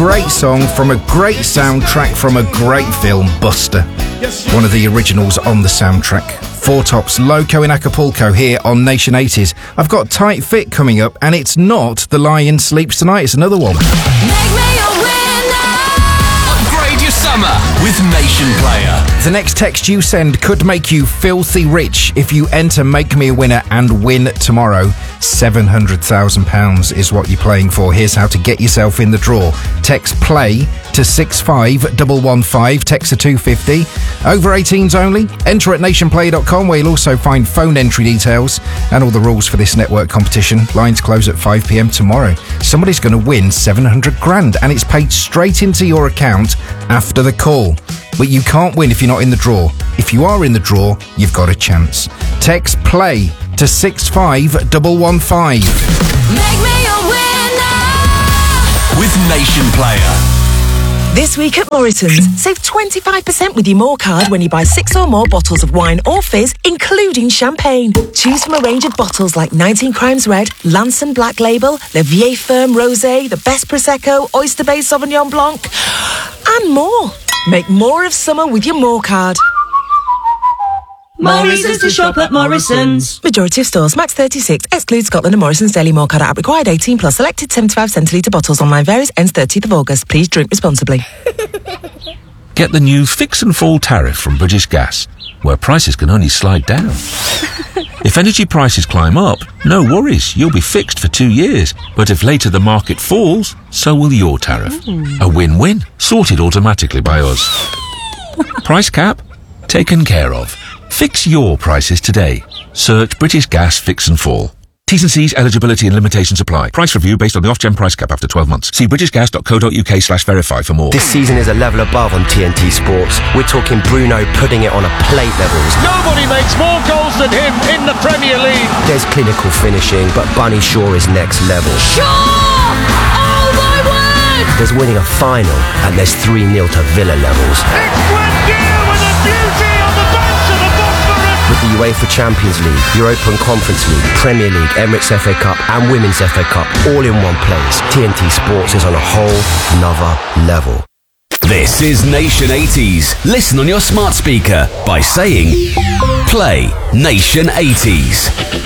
great song from a great soundtrack from a great film, Buster. One of the originals on the soundtrack. Four Tops, Loco in Acapulco here on Nation 80s. I've got Tight Fit coming up, and it's not The Lion Sleeps Tonight, it's another one. Upgrade your summer with Nation Player. The next text you send could make you filthy rich if you enter Make Me a Winner and win tomorrow. £700,000 is what you're playing for. Here's how to get yourself in the draw. Text PLAY to 65115, text to 250. Over 18s only. Enter at nationplay.com, where you'll also find phone entry details and all the rules for this network competition. Lines close at 5 p.m. tomorrow. Somebody's going to win 700 grand, and it's paid straight into your account after the call. But you can't win if you're not in the draw. If you are in the draw, you've got a chance. Text PLAY to 65115. Make me a winner with Nation Player. This week at Morrison's, save 25% with your More card when you buy 6 or more bottles of wine or fizz, including champagne. Choose from a range of bottles like 19 Crimes Red, Lanson Black Label, Le Vieille Ferme Rosé, the Best Prosecco, Oyster Bay Sauvignon Blanc, and more. Make more of summer with your More card. More reasons to shop at Morrison's. Majority of stores, max 36, excludes Scotland and Morrison's Daily More card app required 18 plus. Selected 75 centilitre bottles online varies, ends 30th of August. Please drink responsibly. Get the new Fix and Fall tariff from British Gas, where prices can only slide down. If energy prices climb up, no worries, you'll be fixed for 2 years. But if later the market falls, so will your tariff. A win-win, sorted automatically by us. Price cap? Taken care of. Fix your prices today. Search British Gas Fix and Fall. T's and C's, eligibility and limitations apply. Price review based on the off-gen price cap after 12 months. See britishgas.co.uk/verify for more. This season is a level above on TNT Sports. We're talking Bruno putting it on a plate levels. Nobody makes more goals than him in the Premier League. There's clinical finishing, but Bunny Shaw is next level. Shaw! Oh my word! There's winning a final, and there's 3-0 to Villa levels. It's Buendia with a beauty on the banks of the Bosphorus. With the UEFA Champions League, Europa Conference League, Premier League, Emirates FA Cup and Women's FA Cup all in one place, TNT Sports is on a whole nother level. This is Nation 80s. Listen on your smart speaker by saying Play Nation 80s.